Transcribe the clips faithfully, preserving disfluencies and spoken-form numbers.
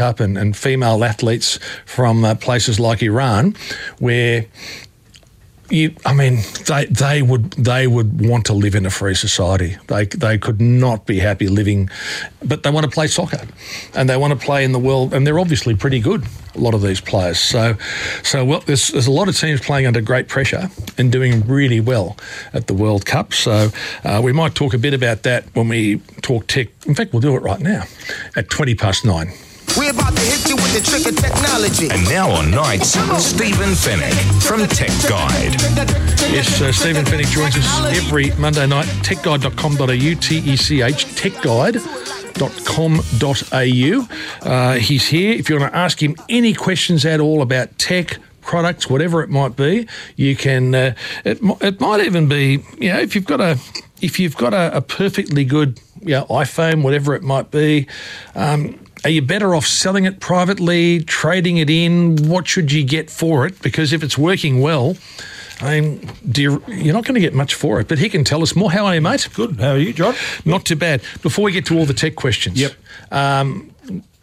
Cup and, and female athletes from uh, places like Iran, where you, I mean, they they would they would want to live in a free society. They they could not be happy living, but they want to play soccer, and they want to play in the world, and they're obviously pretty good. A lot of these players. So, so well, there's there's a lot of teams playing under great pressure and doing really well at the World Cup. So, uh, we might talk a bit about that when we talk tech. In fact, we'll do it right now at twenty past nine. We're about to hit you with the trick of technology. And now on Nights, Stephen Fennick from Tech Guide. Yes, uh, Stephen Fennick joins us every Monday night. tech guide dot com dot a u, T E C H, tech guide dot com dot a u. Uh, he's here. If you want to ask him any questions at all about tech, products, whatever it might be, you can. Uh, it, it might even be, you know, if you've got a if you've got a, a perfectly good, you know, iPhone, whatever it might be. Um, Are you better off selling it privately, trading it in? What should you get for it? Because if it's working well, I mean, do you, you're not going to get much for it. But he can tell us more. How are you, mate? Good. How are you, John? Not too bad. Before we get to all the tech questions. Yep. Um,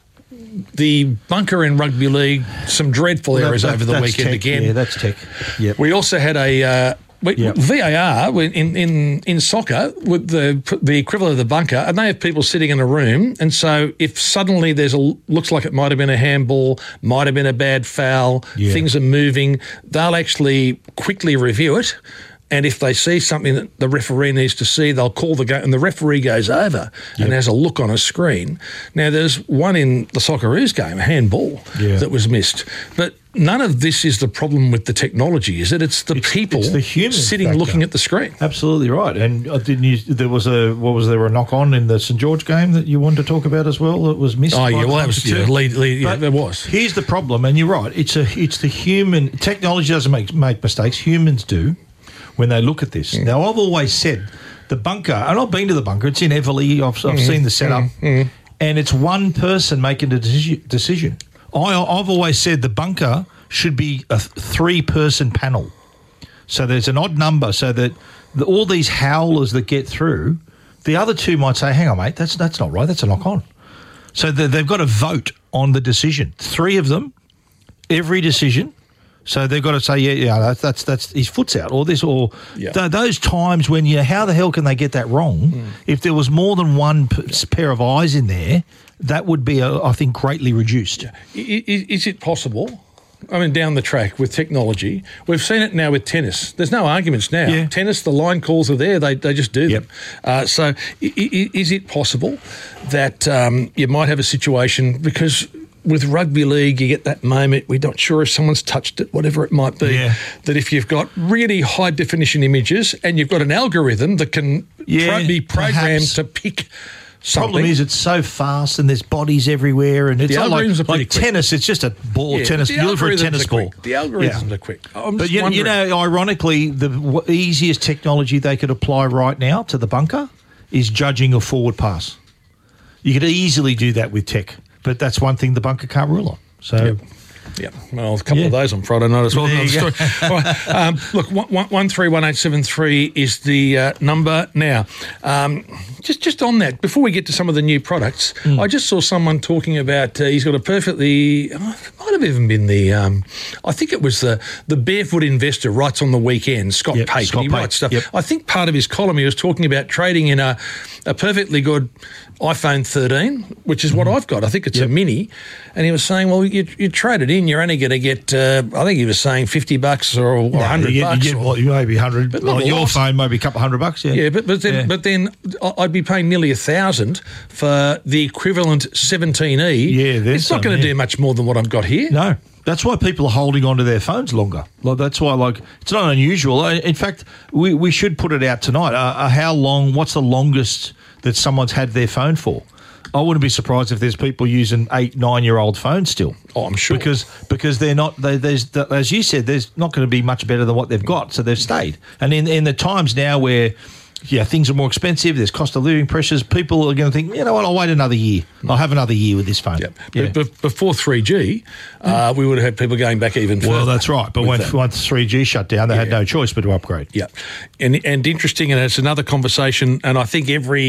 the bunker in rugby league, some dreadful Well, errors that, over the that's weekend tech. again. Yeah, that's tech. Yep. We also had a... Uh, We, Yep. V A R in, in, in soccer with the the equivalent of the bunker, and they have people sitting in a room, and so if suddenly there's a looks like it might have been a handball, might have been a bad foul, Yeah. things are moving, they'll actually quickly review it. And if they see something that the referee needs to see, they'll call the game, and the referee goes over Yep. and has a look on a screen. Now, there's one in the Socceroos game, a handball, Yeah. that was missed. But none of this is the problem with the technology, is it? It's the It's- people it's the human sitting factor. looking at the screen. Absolutely right. And uh, didn't you? There was a what was there a knock on in the St George game that you wanted to talk about as well? That was missed. Oh, by yeah, well, that clubs was, yeah, too. lead, lead, yeah, But there was. Here's the problem, and you're right. It's a it's the human technology doesn't make make mistakes. Humans do when they look at this. Mm. Now, I've always said the bunker, and I've been to the bunker. It's in Everleigh. I've, I've seen the setup, mm. and it's one person making the deci- decision. I, I've always said the bunker should be a th- three-person panel. So there's an odd number so that the, all these howlers that get through, the other two might say, hang on, mate, that's that's not right. That's a knock-on. So the, they've got to vote on the decision. Three of them, every decision. So they've got to say, yeah, yeah, that's that's, that's his foot's out, or this, or Yeah. th- those times when you, how the hell can they get that wrong? Mm. If there was more than one p- pair of eyes in there, that would be, uh, I think, greatly reduced. I- Is, is it possible? I mean, down the track with technology, we've seen it now with tennis. There's no arguments now. Yeah. Tennis, the line calls are there; they they just do Yep. them. Uh, so, i- i- is it possible that um, you might have a situation because with rugby league, you get that moment, we're not sure if someone's touched it, whatever it might be, Yeah. that if you've got really high definition images and you've got an algorithm that can Yeah, pro- be programmed perhaps. to pick something. Problem is, it's so fast and there's bodies everywhere, and it's The not like, algorithms are pretty like quick. tennis. It's just a ball Yeah, tennis. the You look for a algorithms tennis are ball. quick. The algorithms Yeah. are quick. I'm But just you, you wondering- know, ironically, the w- easiest technology they could apply right now to the bunker is judging a forward pass. You could easily do that with tech, but that's one thing the bunker can't rule on. So. Yeah, well, a couple Yeah. of those on Friday night as well. There you Another go. story. All right, um, look, one, one, one three one eight seven three is the uh, number now. Um, just just on that, before we get to some of the new products, Mm. I just saw someone talking about uh, he's got a perfectly, oh, it might have even been the, um, I think it was the the Barefoot Investor writes on the weekend, Scott Yep, Pape, Scott and he Pape, writes stuff. yep. I think part of his column he was talking about trading in a, a perfectly good iPhone thirteen, which is what I've got. I think it's Mm-hmm. Yep. a mini. And he was saying, well, you, you trade it in, you're only going to get, uh, I think he was saying fifty bucks or, or one hundred you get, bucks. You get, or- what, maybe one hundred. But not Like a your lot. phone, maybe a couple hundred bucks. Yeah, yeah, but but then, Yeah. but then I'd be paying nearly a thousand for the equivalent seventeen E. Yeah, there's it's not some, going to yeah. do much more than what I've got here. No, that's why people are holding onto their phones longer. Like that's why, like, it's not unusual. Uh, In fact, we we should put it out tonight. Uh, uh, how long? What's the longest that someone's had their phone for? I wouldn't be surprised if there's people using eight, nine-year-old phones still. Oh, I'm sure. because because they're not. They, there's as you said, there's not going to be much better than what they've got, so they've stayed. And in in the times now where, yeah, things are more expensive, there's cost of living pressures, people are going to think, you know what, I'll wait another year. I'll have another year with this phone. Yeah. Yeah. But, but before three G, uh, we would have had people going back even further. Well, that's right. But with when that. once three G shut down, they had Yeah. no choice but to upgrade. Yeah, and and interesting, and it's another conversation, and I think every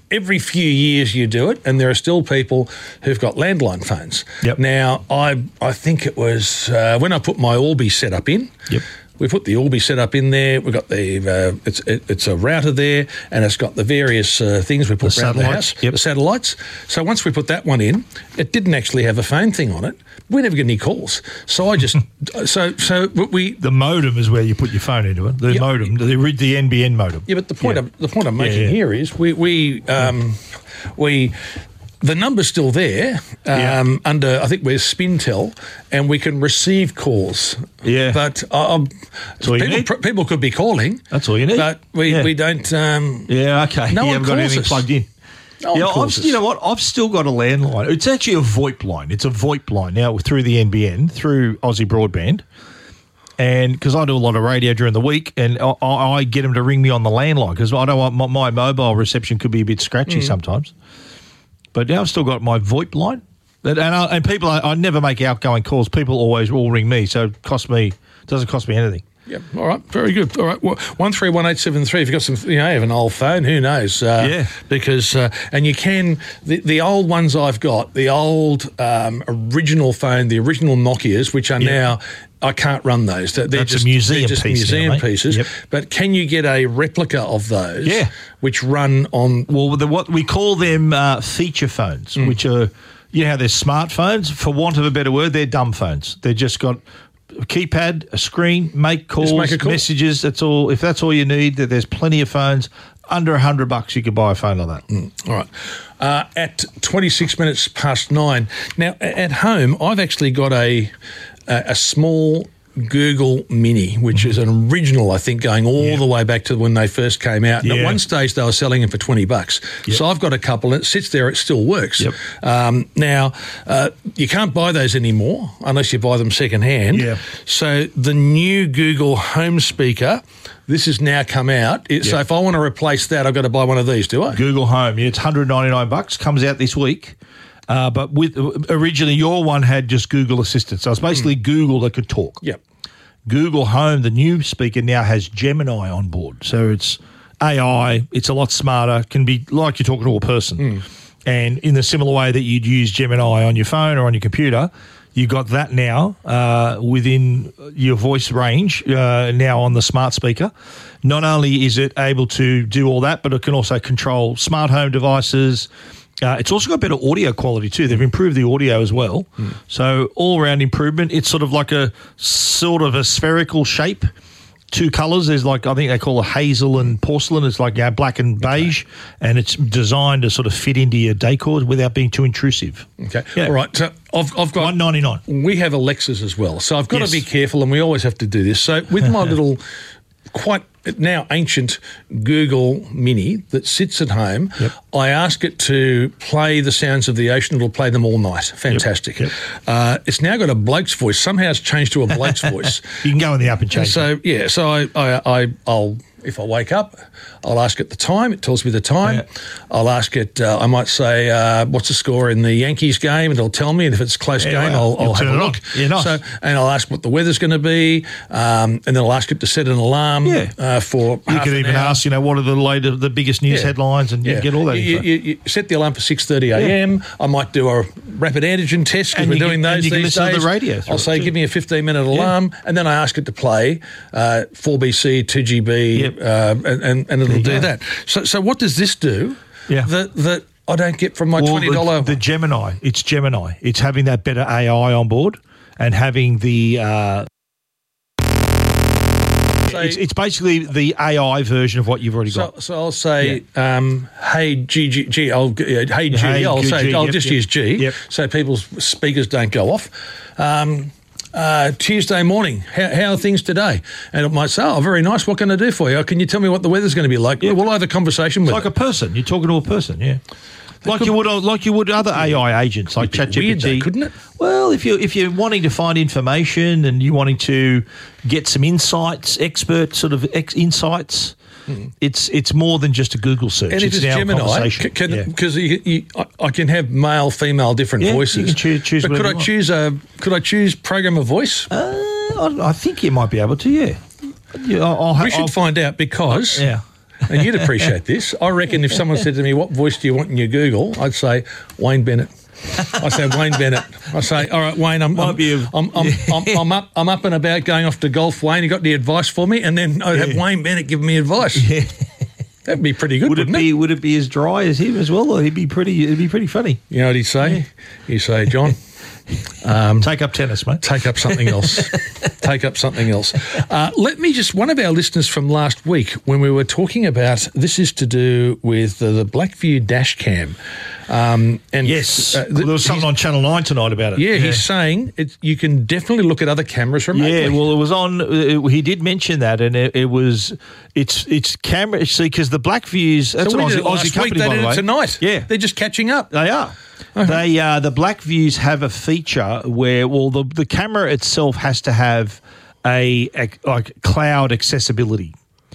every few years you do it, and there are still people who've got landline phones. Yep. Now, I I think it was uh, when I put my Orbi setup in. Yep. We put the Orbi setup in there. We've got the uh, it's it, it's a router there, and it's got the various uh, things we put The around the satellites, house. yep. The satellites. So once we put that one in, it didn't actually have a phone thing on it. We never get any calls. So I just so so we. The modem is where you put your phone into it. The Yep. modem, the, the N B N modem. Yeah, but the point Yeah. I'm, the point I'm making yeah. here is we we um, we. The number's still there um, Yeah. under, I think we're Spintel, and we can receive calls. Yeah. But um, all you people, need. pr- people could be calling. That's all you need. But we, Yeah. we don't... Um, Yeah, okay. No you one haven't got calls anything us. plugged in. No one yeah, calls I've, us. you know what? I've still got a landline. It's actually a VoIP line. It's a VoIP line now through the N B N, through Aussie Broadband. And because I do a lot of radio during the week, and I, I get them to ring me on the landline because I don't want my, my mobile reception could be a bit scratchy Mm. sometimes. But now I've still got my VoIP line. And, and, I, and people, I, I never make outgoing calls. People always all ring me, so it costs me, doesn't cost me anything. Yeah, all right, very good. All right, well, one three one eight seven three. If you've got some, you know, you have an old phone, who knows? Uh, Yeah. Because uh, and you can the, the old ones I've got, the old um, original phone, the original Nokias, which are Yeah. now. I can't run those. They're That's a just museum they're just piece now, museum mate. pieces. Yep. But can you get a replica of those? Yeah. Which run on. Well, the, what we call them uh, feature phones, Mm. which are, you know how they're smartphones? For want of a better word, they're dumb phones. They've just got a keypad, a screen, make calls, make a call. messages. That's all. If that's all you need, there- there's plenty of phones. Under a hundred bucks, you could buy a phone like that. All right. Uh, at twenty-six minutes past nine. Now, a- at home, I've actually got a a, a small Google Mini, which is an original, I think, going all Yeah. the way back to when they first came out. And at Yeah. one stage, they were selling them for twenty bucks. So I've got a couple, and it sits there, it still works. Yep. Um, now, uh, you can't buy those anymore unless you buy them secondhand. Yeah. So the new Google Home speaker, this has now come out. It, So Yep. if I want to replace that, I've got to buy one of these, do I? Google Home, yeah, it's one hundred ninety-nine bucks. Comes out this week. Uh, but with originally your one had just Google Assistant, so it's basically Google that could talk. Yep. Google Home, the new speaker now has Gemini on board. So it's A I, it's a lot smarter, can be like you're talking to a person. And in the similar way that you'd use Gemini on your phone or on your computer, you've got that now uh, within your voice range, uh, now on the smart speaker. Not only is it able to do all that, but it can also control smart home devices. Uh, it's also got better audio quality too. They've improved the audio as well. So all-round improvement. It's sort of like a sort of a spherical shape. Two colours. There's like, I think they call it hazel and porcelain. It's like, yeah, black and beige. And it's designed to sort of fit into your decor without being too intrusive. Okay. Yeah. All right. So I've, I've got one ninety-nine. We have Alexas as well, so I've got Yes. to be careful, and we always have to do this. So with my little, quite now ancient Google Mini that sits at home, Yep. I ask it to play the sounds of the ocean. It'll play them all night. Fantastic. Yep. Uh, it's now got a bloke's voice. Somehow it's changed to a bloke's voice. You can go in the app and change it. So yeah, so I, I, I, I'll if I wake up, I'll ask it the time. It tells me the time. Yeah. I'll ask it. Uh, I might say, uh, "What's the score in the Yankees game?" And it'll tell me. And if it's a close Yeah, game, wow. I'll, You'll I'll have turn a it on. look. Yeah, nice. So, and I'll ask what the weather's going to be, um, and then I'll ask it to set an alarm. Yeah. Uh, for You half could an even hour. ask, you know, what are the later, the biggest news Yeah. headlines, and you Yeah. get all that You, info. you, you set the alarm for six thirty a m. I might do a rapid antigen test because And we're you doing can- and those you can these listen to days. the radio through I'll it say, too. give me a fifteen minute alarm, and then I ask it to play uh, four B C, two G B, Yep. uh, and, and, and it'll you do go. that. So, so what does this do? Yeah. That that I don't get from my Well, twenty dollar. The, the Gemini, it's Gemini. It's having that better A I on board and having the. Uh, it's, it's basically the A I version of what you've already So, got. so I'll say, um, hey G G G. I'll uh, hey G. Hey, I'll G, say G, I'll yep, just yep. use G, Yep. so people's speakers don't go off. Um, uh, Tuesday morning, how, how are things today? And it might say, oh, very nice. What can I do for you? Can you tell me what the weather's going to be like? Yep. We'll have a conversation with It's like it. a person. You're talking to a person, yeah. Like you would, like you would other A I agents, like It'd be weird ChatGPT, though, couldn't it? Well, if you if you're wanting to find information and you're wanting to get some insights, expert sort of ex- insights, it's it's more than just a Google search. And if it's now a Gemini, conversation. because Yeah. can, you, you, I, I can have male, female, different Yeah, you voices. can choose- choose but could whatever I you want. choose a? Could I choose program a voice? Uh, I, I think you might be able to. Yeah, yeah I'll, I'll, we should I'll, find out because Yeah. and you'd appreciate this. I reckon if someone said to me, what voice do you want in your Google? I'd say, Wayne Bennett. I say Wayne Bennett. I say, all right, Wayne, I'm I'm, be a- I'm, I'm, I'm, I'm up I'm up and about going off to golf. Wayne, you got any advice for me? And then I'd have Yeah. Wayne Bennett give me advice. Yeah. That'd be pretty good, Would it wouldn't be? Would it be as dry as him as well? Or he'd be pretty. It'd be pretty funny. You know what he'd say? He'd say, John, um, Take up tennis, mate. take up something else. Take up something else. Uh, let me just, one of our listeners from last week, when we were talking about, this is to do with the, the Blackview dash cam. Um, and Yes, uh, well, there was something he's- on Channel Nine tonight about it. Yeah, he's saying it, you can definitely look at other cameras remotely. Yeah, well, it was on. Uh, he did mention that, and it, it was. It's it's camera. See, because the Blackviews. That's so we an did Aussie, it last Aussie week, company, they by did the way. it tonight. Yeah, They're just catching up. They are. They uh, the Blackviews have a feature where, well, the the camera itself has to have a, a like cloud accessibility,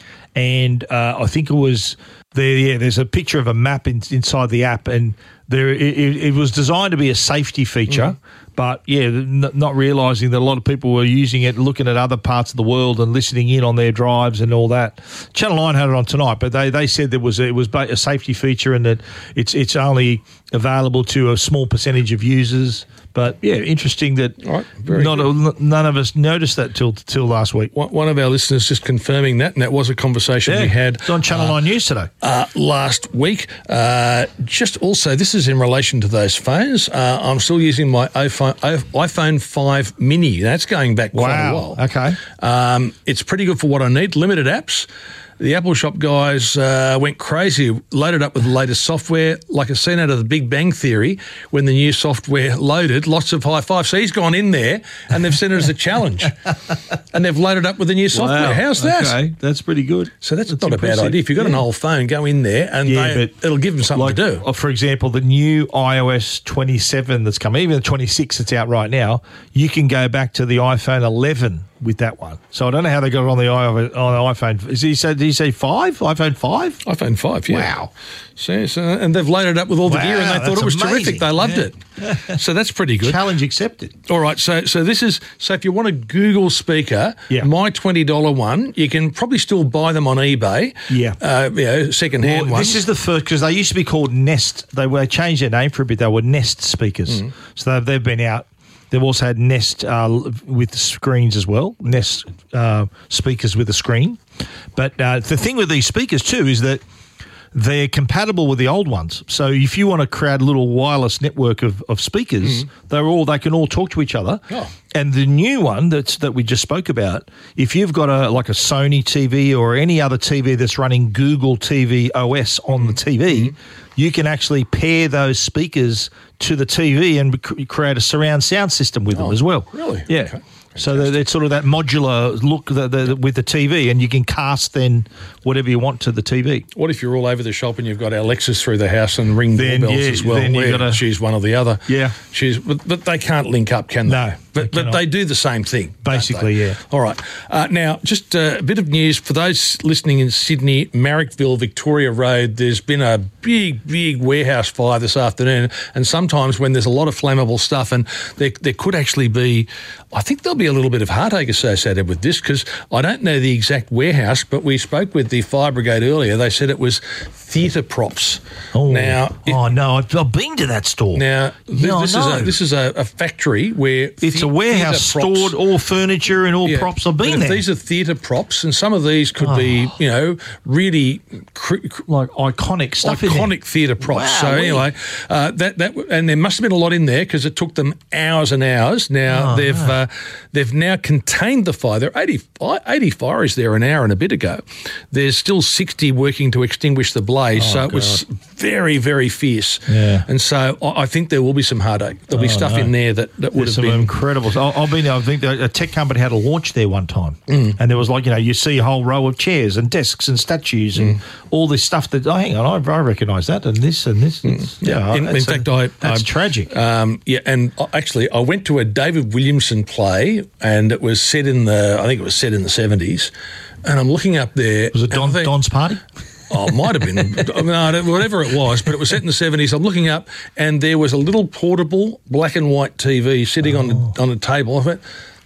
and uh, I think it was there. Yeah, there's a picture of a map in, inside the app, and there it, it, it was designed to be a safety feature. But yeah, n- not realising that a lot of people were using it, looking at other parts of the world and listening in on their drives and all that. Channel Nine had it on tonight, but they, they said there was a, it was ba- a safety feature and that it's it's only available to a small percentage of users. But yeah, interesting that All right, very not a, none of us noticed that till till last week. One one of our listeners just confirming that, and that was a conversation we had it's on Channel Nine News today. uh, last week. Uh, just also, this is in relation to those phones. Uh, I'm still using my iPhone, iPhone five mini. That's going back quite a Wow. while. Okay. Um, it's pretty good for what I need. Limited apps. The Apple Shop guys uh, went crazy, loaded up with the latest software, like a scene out of The Big Bang Theory when the new software loaded, lots of high five. So he's gone in there and they've sent it as a challenge. And they've loaded up with the new software. Wow. How's that? Okay, that's pretty good. So that's, That's not a impressive. bad idea. If you've got an Yeah. old phone, go in there and Yeah, they, but it'll give them something like, to do. uh, For example, the new iOS twenty-seven that's coming, even the twenty-six that's out right now, you can go back to the iPhone eleven with that one. So I don't know how they got it on the, i- on the iPhone. Is he say, did he say five? iPhone five? iPhone five, yeah. Wow. So, so, and they've loaded up with all the Wow, gear and they thought that's it was amazing. terrific. They loved Yeah. it. So that's pretty good. Challenge accepted. All right, so so this is so if you want a Google speaker, Yeah. my twenty dollar one, you can probably still buy them on eBay. Yeah. uh, you know, second hand Well, ones. this is the first, because they used to be called Nest. They were they changed their name for a bit. They were Nest speakers. Mm. So they've, they've been out. They've also had Nest uh, with screens as well, Nest uh, speakers with a screen. But uh, the thing with these speakers too is that they're compatible with the old ones. So if you want to create a little wireless network of, of speakers, they're all they can all talk to each other. Oh. And the new one that's that we just spoke about, if you've got a like a Sony T V or any other T V that's running Google T V O S on the T V, you can actually pair those speakers to the T V and c- create a surround sound system with them as well. really? Yeah. Okay. So they're, they're sort of that modular look that the, with the T V, and you can cast then whatever you want to the T V. What if you're all over the shop and you've got Alexis through the house and ring Then, doorbells yeah, as well? then you where gotta- choose one or the other. Yeah. choose, but, but they can't link up, can they? No, but they but cannot. they do the same thing. don't Basically, they? yeah. All right. Uh, now, just uh, a bit of news for those listening in Sydney, Marrickville, Victoria Road. There's been a big, big warehouse fire this afternoon, and sometimes when there's a lot of flammable stuff, and there there could actually be, I think there'll be a little bit of heartache associated with this because I don't know the exact warehouse, but we spoke with the fire brigade earlier. They said it was theatre props. Oh, now, it- oh no, I've, I've been to that store. now th- Yeah, I this is know. a this is a, a factory where It's the- a warehouse theatre props- stored all furniture and all Yeah, props. I've but been if there. These are theatre props, and some of these could be, you know, really cr- cr- like iconic stuff. in there. iconic theatre props. Wow, so really? anyway, uh, that that and there must have been a lot in there because it took them hours and hours. Now Oh, they've no. uh, they've now contained the fire. There are eighty, eighty fires there an hour and a bit ago. There's still sixty working to extinguish the blaze. so it was very very fierce. Oh, Yeah. And so I, I think there will be some heartache. There'll be Oh, stuff no. in there that, that would There's have some been. incredible. I- I've been. I think a tech company had a launch there one time, Mm. and there was like you know you see a whole row of chairs and desks and statues and Mm. all this stuff that. Oh, hang on, I, I recognise that and this and this. And this. Yeah, Mm. In, in that's a- fact, I that's I- tragic. Um, yeah, and I- actually, I went to a David Williamson play, and it was set in the. I think it was set in the seventies, and I'm looking up there. Was it and I Don, think- Don's party? Oh, it might have been. I mean, I don't- whatever it was, but it was set in the seventies. I'm looking up, and there was a little portable black and white T V sitting on Oh. the, on a table. I went,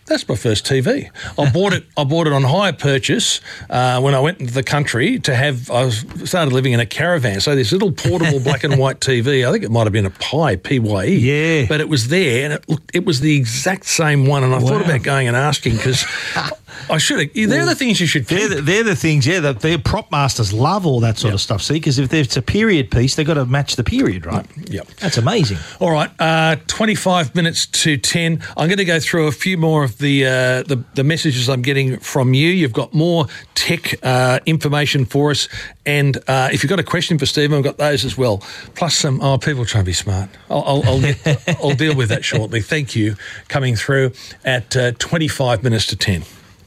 That's my first T V. I bought it. I bought it on hire purchase uh, when I went into the country to have. I was, started living in a caravan, so this little portable black and white T V. I think it might have been a Pi P Y E. Yeah, but it was there, and it looked. It was the exact same one. And I wow. thought about going and asking because I should have. They're well, the things you should. They're the, they're the things. Yeah, the, their prop masters love all that sort yep. of stuff. See, because if it's a period piece, they've got to match the period, right? Yep, that's amazing. All right, uh, twenty-five minutes to ten. I'm going to go through a few more of the uh, the, the messages I'm getting from you. You've got more tech uh, information for us, and uh, if you've got a question for Stephen, I've got those as well. Plus some oh, people trying to be smart. I'll I'll, I'll, get, I'll deal with that shortly. Thank you. Coming through at uh, twenty-five minutes to ten.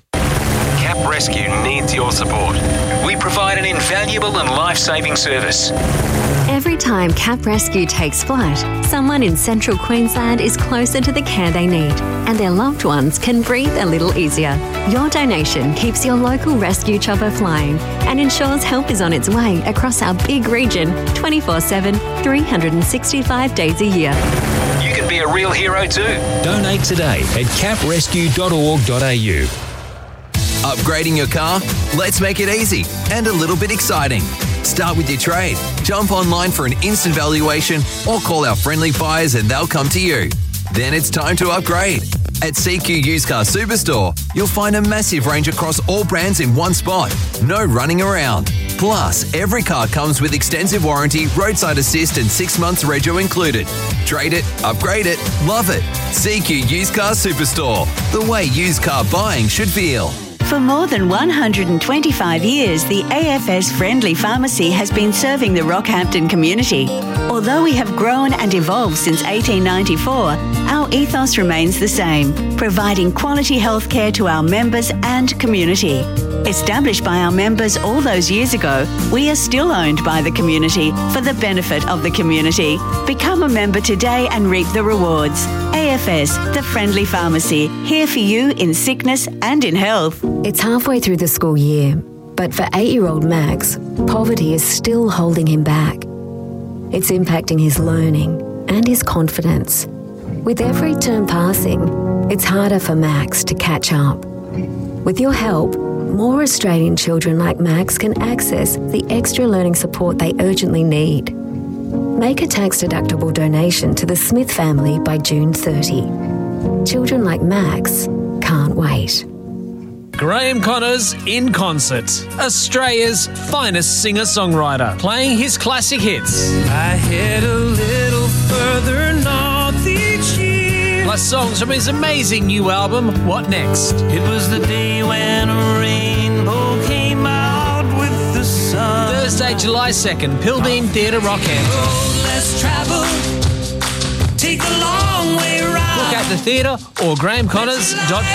Cap Rescue needs your support. We provide an invaluable and life-saving service. Every time Cap Rescue takes flight, someone in central Queensland is closer to the care they need, and their loved ones can breathe a little easier. Your donation keeps your local rescue chopper flying and ensures help is on its way across our big region twenty-four seven, three hundred sixty-five days a year. You can be a real hero too. Donate today at cap rescue dot org dot a u. Upgrading your car? Let's make it easy and a little bit exciting. Start with your trade. Jump online for an instant valuation or call our friendly buyers and they'll come to you. Then it's time to upgrade. At C Q Used Car Superstore, you'll find a massive range across all brands in one spot. No running around. Plus, every car comes with extensive warranty, roadside assist and six months rego included. Trade it, upgrade it, love it. C Q Used Car Superstore. The way used car buying should feel. For more than one hundred twenty-five years, the A F S Friendly Pharmacy has been serving the Rockhampton community. Although we have grown and evolved since eighteen ninety-four, our ethos remains the same, providing quality healthcare to our members and community. Established by our members all those years ago, we are still owned by the community for the benefit of the community. Become a member today and reap the rewards. A F S, the Friendly Pharmacy, here for you in sickness and in health. It's halfway through the school year, but for eight-year-old Max, poverty is still holding him back. It's impacting his learning and his confidence. With every term passing, it's harder for Max to catch up. With your help, more Australian children like Max can access the extra learning support they urgently need. Make a tax-deductible donation to the Smith family by June thirtieth. Children like Max can't wait. Graham Connors in concert. Australia's finest singer-songwriter, playing his classic hits. I head a little further north each year. Plus songs from his amazing new album, What Next? It was the day when a rainbow came out with the sun. Thursday, July second, Pilbeam Theatre, Rockhampton. Road less travel, take a long way round. Book at the theatre or graham connors dot com.